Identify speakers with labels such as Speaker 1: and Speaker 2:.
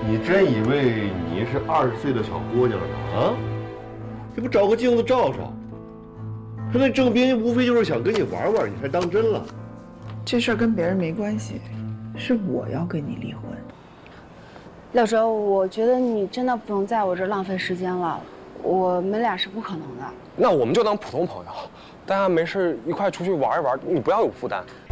Speaker 1: 你真以为你是20岁的小姑娘呢？啊？这不找个镜子照照？他那郑斌无非就是想跟你玩玩，你还当真了？
Speaker 2: 这事儿跟别人没关系，是我要跟你离婚。
Speaker 3: 廖哲，我觉得你真的不用在我这儿浪费时间了，我们俩是不可能的。
Speaker 4: 那我们就当普通朋友，大家没事一块出去玩一玩，你不要有负担。